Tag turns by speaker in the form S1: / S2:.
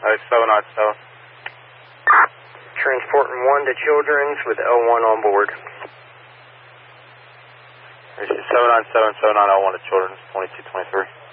S1: 797.
S2: Transporting 1 to Children's with L1 on board.
S1: This is 797, 7901 to Children's, 2223.